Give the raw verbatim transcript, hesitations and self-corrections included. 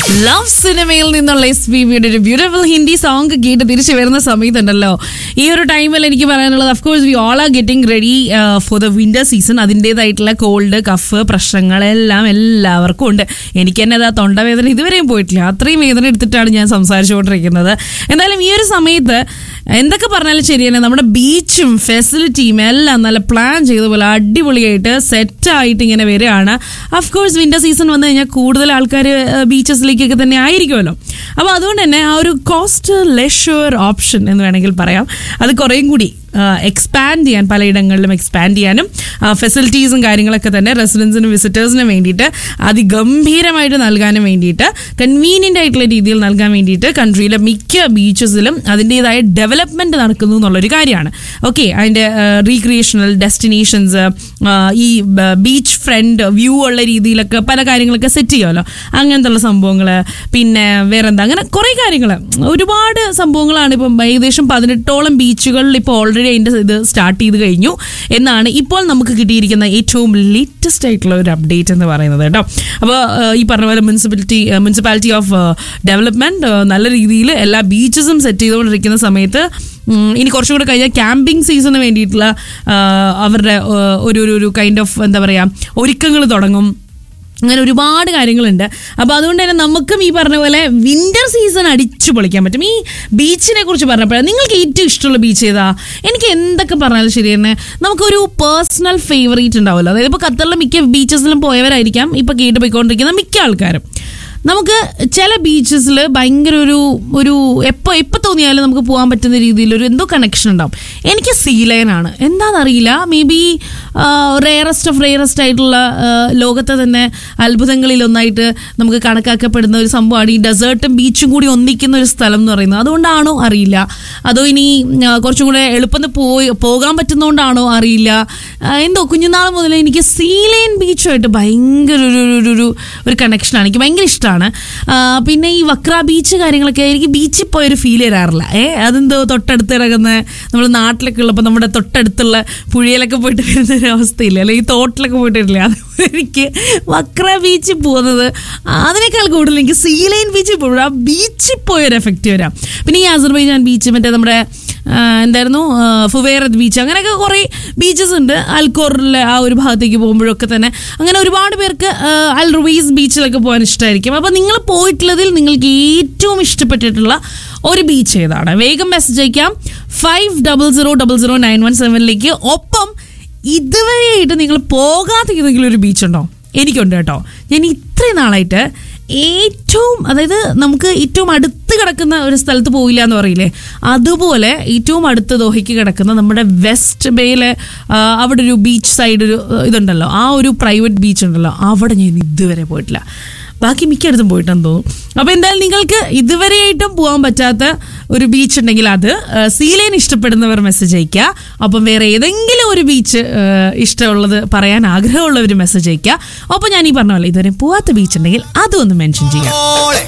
Love സിനിമയിൽ നിന്നുള്ള S P ബിയുടെ ഒരു ബ്യൂട്ടിഫുൾ ഹിന്ദി സോങ് കേട്ട് തിരിച്ചു വരുന്ന സമയത്തുണ്ടല്ലോ, ഈ ഒരു ടൈമിൽ എനിക്ക് പറയാനുള്ളത്, of course we all are getting ready for the winter season. അതിൻ്റെതായിട്ടുള്ള കോൾഡ്, കഫ് പ്രശ്നങ്ങളെല്ലാം എല്ലാവർക്കും ഉണ്ട്. എനിക്ക് തന്നെ അതാ തൊണ്ടവേദന ഇതുവരെയും പോയിട്ടില്ല. അത്രയും വേദന എടുത്തിട്ടാണ് ഞാൻ സംസാരിച്ചുകൊണ്ടിരിക്കുന്നത്. എന്തായാലും ഈ ഒരു സമയത്ത് എന്തൊക്കെ പറഞ്ഞാലും ശരിയാണ്, നമ്മുടെ ബീച്ചും ഫെസിലിറ്റിയും എല്ലാം നല്ല പ്ലാൻ ചെയ്ത പോലെ അടിപൊളിയായിട്ട് സെറ്റായിട്ട് ഇങ്ങനെ വരികയാണ്. അഫ്കോഴ്സ് വിന്റർ സീസൺ വന്നു കഴിഞ്ഞാൽ കൂടുതൽ ആൾക്കാർ ബീച്ചസിലേക്കൊക്കെ തന്നെ ആയിരിക്കുമല്ലോ. അപ്പോൾ അതുകൊണ്ട് തന്നെ ആ ഒരു കോസ്റ്റ് ലെഷർ ഓപ്ഷൻ എന്ന് വേണമെങ്കിൽ പറയാം, അത് കുറേയും കൂടി എക്സ്പാൻഡ് ചെയ്യാൻ, പലയിടങ്ങളിലും എക്സ്പാൻഡ് ചെയ്യാനും ഫെസിലിറ്റീസും കാര്യങ്ങളൊക്കെ തന്നെ റെസിഡൻസിനും വിസിറ്റേഴ്സിനും വേണ്ടിയിട്ട് അതിഗംഭീരമായിട്ട് നൽകാനും വേണ്ടിയിട്ട്, കൺവീനിയൻ്റ് ആയിട്ടുള്ള രീതിയിൽ നൽകാൻ വേണ്ടിയിട്ട് കൺട്രിയിലെ മിക്ക ബീച്ചസിലും അതിൻ്റെതായ ഡെവലപ്മെൻറ്റ് നടക്കുന്നു എന്നുള്ളൊരു കാര്യമാണ്. ഓക്കെ, അതിൻ്റെ റീക്രിയേഷണൽ ഡെസ്റ്റിനേഷൻസ്, ഈ ബീച്ച് ഫ്രണ്ട് വ്യൂ ഉള്ള രീതിയിലൊക്കെ പല കാര്യങ്ങളൊക്കെ സെറ്റ് ചെയ്യുമല്ലോ, അങ്ങനത്തെ ഉള്ള സംഭവങ്ങൾ. പിന്നെ വേറെന്താ, അങ്ങനെ കുറേ കാര്യങ്ങൾ, ഒരുപാട് സംഭവങ്ങളാണ്. ഇപ്പം ഏകദേശം പതിനെട്ടോളം ബീച്ചുകളിൽ ഇപ്പോൾ ഓൾറെഡി അതിൻ്റെ ഇത് സ്റ്റാർട്ട് ചെയ്ത് കഴിഞ്ഞു എന്നാണ് ഇപ്പോൾ നമുക്ക് കിട്ടിയിരിക്കുന്ന ഏറ്റവും ലേറ്റസ്റ്റ് ആയിട്ടുള്ള ഒരു അപ്ഡേറ്റ് എന്ന് പറയുന്നത് കേട്ടോ. അപ്പോൾ ഈ പറഞ്ഞ പോലെ മുനിസിപ്പാലിറ്റി മുനിസിപ്പാലിറ്റി ഓഫ് ഡെവലപ്മെൻറ്റ് നല്ല രീതിയിൽ എല്ലാ ബീച്ചസും സെറ്റ് ചെയ്തുകൊണ്ടിരിക്കുന്ന സമയത്ത് ഇനി കുറച്ചും കൂടെ കഴിഞ്ഞാൽ ക്യാമ്പിംഗ് സീസണിന് വേണ്ടിയിട്ടുള്ള അവരുടെ ഒരു ഒരു കൈൻഡ് ഓഫ് എന്താ പറയുക ഒരുക്കങ്ങൾ തുടങ്ങും. അങ്ങനെ ഒരുപാട് കാര്യങ്ങളുണ്ട്. അപ്പോൾ അതുകൊണ്ട് തന്നെ നമുക്കും ഈ പറഞ്ഞ പോലെ വിൻ്റർ സീസൺ അടിച്ചു പൊളിക്കാൻ പറ്റും. ഈ ബീച്ചിനെ കുറിച്ച് പറഞ്ഞപ്പോഴാണ്, നിങ്ങൾക്ക് ഏറ്റവും ഇഷ്ടമുള്ള ബീച്ച് ഏതാ? എനിക്ക് എന്തൊക്കെ പറഞ്ഞാലും ശരി തന്നെ നമുക്കൊരു പേഴ്സണൽ ഫേവറേറ്റ് ഉണ്ടാവുമല്ലോ. അതായത് ഇപ്പോൾ ഖത്തറിലെ മിക്ക ബീച്ചസിലും പോയവരായിരിക്കാം ഇപ്പോൾ കേട്ട് പോയിക്കൊണ്ടിരിക്കുന്ന മിക്ക ആൾക്കാരും. നമുക്ക് ചില ബീച്ചസിൽ ഭയങ്കര ഒരു ഒരു എപ്പോൾ എപ്പോൾ തോന്നിയാലും നമുക്ക് പോകാൻ പറ്റുന്ന രീതിയിലൊരു എന്തോ കണക്ഷൻ ഉണ്ടാവും. എനിക്ക് സീ ലൈനാണ്, എന്താണെന്നറിയില്ല. May be rarest of rarest ആയിട്ടുള്ള ലോകത്തെ തന്നെ അത്ഭുതങ്ങളിലൊന്നായിട്ട് നമുക്ക് കണക്കാക്കപ്പെടുന്ന ഒരു സംഭവമാണ് ഈ ഡെസേർട്ടും ബീച്ചും കൂടി ഒന്നിക്കുന്ന ഒരു സ്ഥലം എന്ന് പറയുന്നത്. അതുകൊണ്ടാണോ അറിയില്ല, അതോ ഇനി കുറച്ചും കൂടെ എളുപ്പം പോയി പോകാൻ പറ്റുന്നതുകൊണ്ടാണോ അറിയില്ല. എന്തോ കുഞ്ഞുനാൾ മുതൽ എനിക്ക് സീ ലൈൻ ബീച്ചുമായിട്ട് ഭയങ്കര ഒരു ഒരു ഒരു കണക്ഷനാണ്. എനിക്ക് ഭയങ്കര ഇഷ്ടമാണ്. പിന്നെ ഈ വക്ര ബീച്ച് കാര്യങ്ങളൊക്കെ എനിക്ക് ബീച്ചിൽ പോയൊരു ഫീൽ വരാറില്ല. ഏ അതെന്തോ തൊട്ടടുത്ത് കിടക്കുന്ന നമ്മൾ നാട്ടിലൊക്കെ ഉള്ളപ്പോൾ നമ്മുടെ തൊട്ടടുത്തുള്ള പുഴയിലൊക്കെ പോയിട്ട് വരുന്ന ഒരു അവസ്ഥയില്ല, അല്ലെങ്കിൽ തോട്ടിലൊക്കെ പോയിട്ട് വരില്ല. അതുപോലെ എനിക്ക് വക്ര ബീച്ചിൽ പോകുന്നത് അതിനേക്കാൾ കൂടുതൽ എനിക്ക് സീ ലൈൻ ബീച്ചിൽ പോകുമ്പോൾ ആ ബീച്ചിൽ പോയൊരു എഫക്റ്റ് വരാം. പിന്നെ ഈ അസർബൈജാൻ ബീച്ച്, മറ്റേ നമ്മുടെ എന്തായിരുന്നു ഫുവേറത്ത് ബീച്ച്, അങ്ങനെയൊക്കെ കുറേ ബീച്ചസ് ഉണ്ട്. അൽക്കോറിലെ ആ ഒരു ഭാഗത്തേക്ക് പോകുമ്പോഴൊക്കെ തന്നെ അങ്ങനെ ഒരുപാട് പേർക്ക് അൽ റുവൈസ് ബീച്ചിലൊക്കെ പോകാൻ ഇഷ്ടമായിരിക്കും. അപ്പോൾ നിങ്ങൾ പോയിട്ടുള്ളതിൽ നിങ്ങൾക്ക് ഏറ്റവും ഇഷ്ടപ്പെട്ടിട്ടുള്ള ഒരു ബീച്ച് ഏതാണ്? വേഗം മെസ്സേജ് അയക്കാം five double zero double zero nine one സെവനിലേക്ക്. ഒപ്പം ഇതുവരെയായിട്ട് നിങ്ങൾ പോകാത്ത ഏതെങ്കിലും ഒരു ബീച്ചുണ്ടോ? എനിക്കുണ്ട് കേട്ടോ. ഞാൻ ഇത്രയും നാളായിട്ട് ഏറ്റവും, അതായത് നമുക്ക് ഏറ്റവും അടുത്ത് കിടക്കുന്ന ഒരു സ്ഥലത്ത് പോയില്ല എന്ന് പറയില്ലേ, അതുപോലെ ഏറ്റവും അടുത്ത് ദോഹയ്ക്ക് കിടക്കുന്ന നമ്മുടെ വെസ്റ്റ് ബേയിലെ അവിടെ ഒരു ബീച്ച് സൈഡ് ഒരു ഇതുണ്ടല്ലോ, ആ ഒരു പ്രൈവറ്റ് ബീച്ച് ഉണ്ടല്ലോ, അവിടെ ഞാൻ ഇതുവരെ പോയിട്ടില്ല. ബാക്കി മിക്കയിടത്തും പോയിട്ടെന്ന് തോന്നുന്നു. അപ്പോൾ എന്തായാലും നിങ്ങൾക്ക് ഇതുവരെയായിട്ടും പോകാൻ പറ്റാത്ത ഒരു ബീച്ച് ഉണ്ടെങ്കിൽ അത് സീ ലൈൻ ഇഷ്ടപ്പെടുന്നവർ മെസ്സേജ് അയക്കുക. അപ്പം വേറെ ഏതെങ്കിലും ഒരു ബീച്ച് ഇഷ്ടമുള്ളത് പറയാൻ ആഗ്രഹമുള്ളവർ മെസ്സേജ് അയക്കുക. ഒപ്പം ഞാൻ ഈ പറഞ്ഞ പോലെ ഇതുവരെ പോകാത്ത ബീച്ച് ഉണ്ടെങ്കിൽ അതും ഒന്ന് മെൻഷൻ ചെയ്യാം.